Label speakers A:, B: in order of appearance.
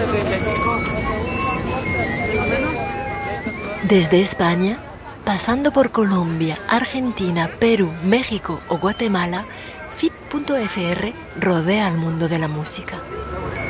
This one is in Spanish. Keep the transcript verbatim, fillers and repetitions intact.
A: Desde España, pasando por Colombia, Argentina, Perú, México o Guatemala, F I P punto F R rodea al mundo de la música.